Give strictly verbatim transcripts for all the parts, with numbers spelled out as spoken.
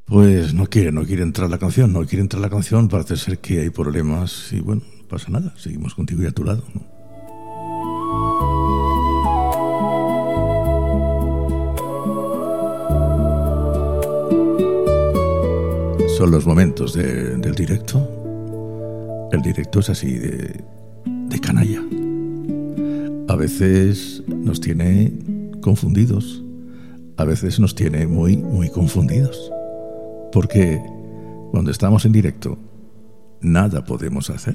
Pues no quiere, no quiere entrar la canción, no quiere entrar la canción, parece ser que hay problemas y bueno, no pasa nada, seguimos contigo y a tu lado, ¿no? Son los momentos de, del directo. El directo es así de, de canalla. A veces nos tiene confundidos, a veces nos tiene muy, muy confundidos. Porque cuando estamos en directo, nada podemos hacer.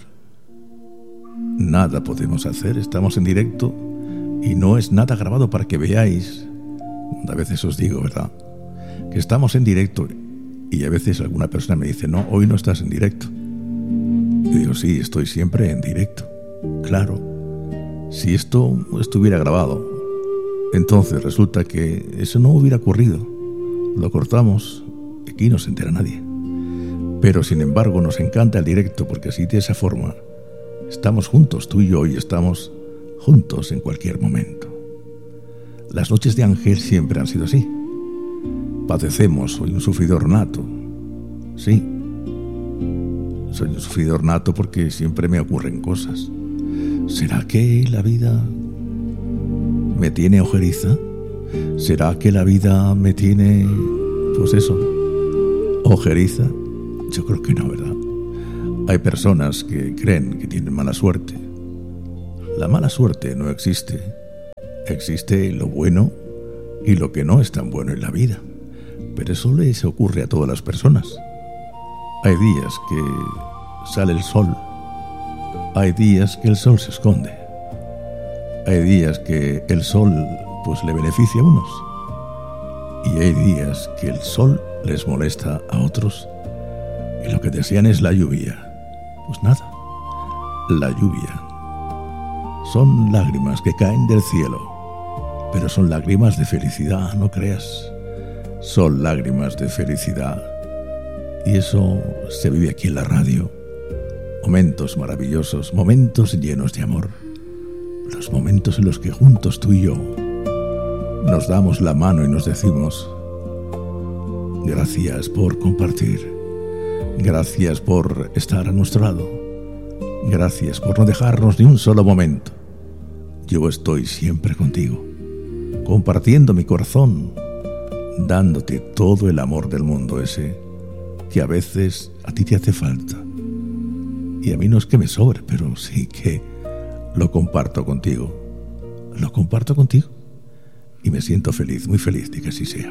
Nada podemos hacer. Estamos en directo y no es nada grabado para que veáis. A veces os digo, ¿verdad?, que estamos en directo y a veces alguna persona me dice, no, hoy no estás en directo. Y digo, sí, estoy siempre en directo. Claro, si esto estuviera grabado, entonces resulta que eso no hubiera ocurrido. Lo cortamos. Aquí no se entera nadie. Pero sin embargo nos encanta el directo porque así de esa forma estamos juntos, tú y yo, y estamos juntos en cualquier momento. Las noches de Ángel siempre han sido así. Padecemos, soy un sufridor nato. Sí, soy un sufridor nato porque siempre me ocurren cosas. ¿Será que la vida me tiene ojeriza? ¿Será que la vida me tiene, pues eso, ojeriza? Yo creo que no, ¿verdad? Hay personas que creen que tienen mala suerte. La mala suerte no existe. Existe lo bueno y lo que no es tan bueno en la vida. Pero eso les ocurre a todas las personas. Hay días que sale el sol. Hay días que el sol se esconde. Hay días que el sol pues le beneficia a unos. Y hay días que el sol les molesta a otros y lo que desean es la lluvia. Pues nada, la lluvia son lágrimas que caen del cielo, pero son lágrimas de felicidad, no creas. Son lágrimas de felicidad y eso se vive aquí en la radio. Momentos maravillosos, momentos llenos de amor, los momentos en los que juntos tú y yo nos damos la mano y nos decimos: gracias por compartir, gracias por estar a nuestro lado, gracias por no dejarnos ni un solo momento. Yo estoy siempre contigo, compartiendo mi corazón, dándote todo el amor del mundo ese que a veces a ti te hace falta. Y a mí no es que me sobre, pero sí que lo comparto contigo. Lo comparto contigo y me siento feliz, muy feliz de que así sea.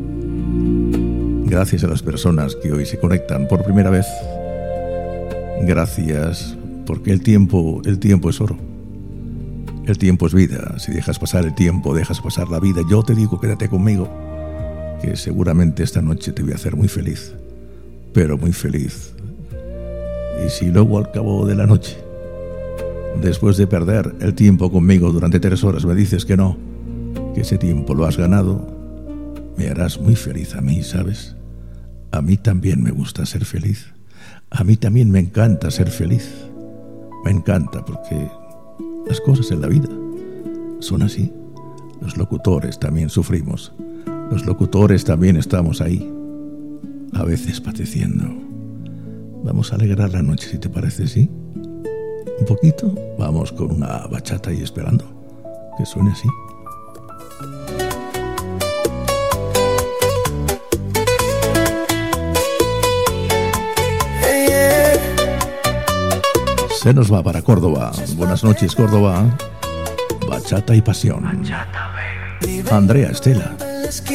Gracias a las personas que hoy se conectan por primera vez. Gracias, porque el tiempo, el tiempo es oro. El tiempo es vida. Si dejas pasar el tiempo, dejas pasar la vida. Yo te digo, quédate conmigo, que seguramente esta noche te voy a hacer muy feliz, pero muy feliz. Y si luego al cabo de la noche, después de perder el tiempo conmigo durante tres horas, me dices que no, que ese tiempo lo has ganado, me harás muy feliz a mí, ¿sabes? A mí también me gusta ser feliz. A mí también me encanta ser feliz. Me encanta porque las cosas en la vida son así. Los locutores también sufrimos. Los locutores también estamos ahí, a veces padeciendo. Vamos a alegrar la noche, si te parece, ¿sí? Un poquito. Vamos con una bachata y esperando que suene así. Se nos va para Córdoba. Buenas noches, Córdoba. Bachata y pasión. Andrea Estela.